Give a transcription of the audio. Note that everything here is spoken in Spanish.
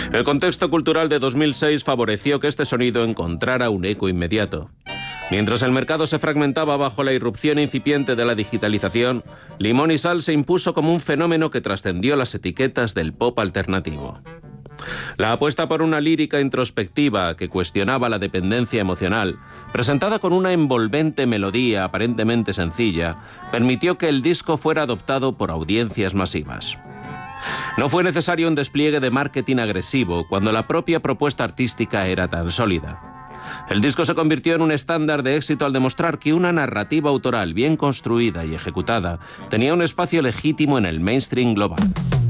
El contexto cultural de 2006 favoreció que este sonido encontrara un eco inmediato. Mientras el mercado se fragmentaba bajo la irrupción incipiente de la digitalización, Limón y Sal se impuso como un fenómeno que trascendió las etiquetas del pop alternativo. La apuesta por una lírica introspectiva que cuestionaba la dependencia emocional, presentada con una envolvente melodía aparentemente sencilla, permitió que el disco fuera adoptado por audiencias masivas. No fue necesario un despliegue de marketing agresivo cuando la propia propuesta artística era tan sólida. El disco se convirtió en un estándar de éxito al demostrar que una narrativa autoral bien construida y ejecutada tenía un espacio legítimo en el mainstream global.